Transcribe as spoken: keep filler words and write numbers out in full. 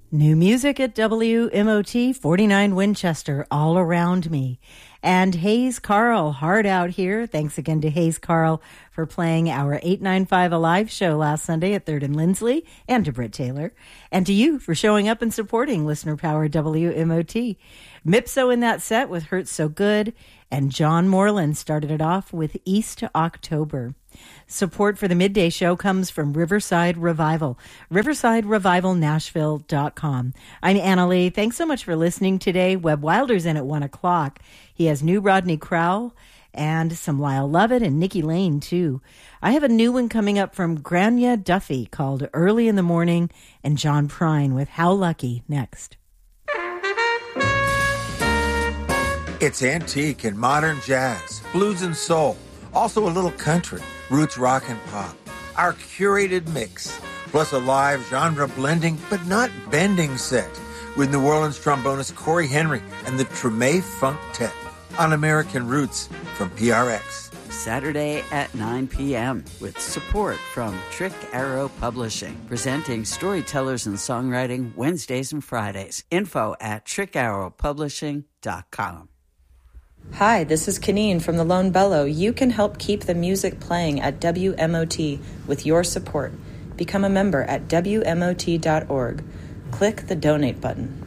New music at W M O T forty-nine Winchester, All Around Me. And Hayes Carl, Hard Out Here. Thanks again to Hayes Carl for playing our eight ninety-five Alive show last Sunday at third and Lindsley, and to Britt Taylor. And to you for showing up and supporting Listener Power W M O T. Mipso in that set with Hurts So Good, and John Moreland started it off with East October. Support for the Midday Show comes from Riverside Revival, riverside revival nashville dot com. I'm Anna Lee. Thanks so much for listening today. Webb Wilder's in at one o'clock. He has new Rodney Crowell and some Lyle Lovett and Nikki Lane, too. I have a new one coming up from Grania Duffy called Early in the Morning, and John Prine with How Lucky next. It's antique and modern jazz, blues and soul, also a little country, roots rock and pop. Our curated mix, plus a live genre blending but not bending set with New Orleans trombonist Corey Henry and the Treme Funktet on American Roots from P R X. Saturday at nine p.m. with support from Trick Arrow Publishing, presenting storytellers and songwriting Wednesdays and Fridays. Info at trick arrow publishing dot com. Hi, this is Kaneen from the Lone Bellow. You can help keep the music playing at W M O T with your support. Become a member at W M O T dot org. Click the donate button.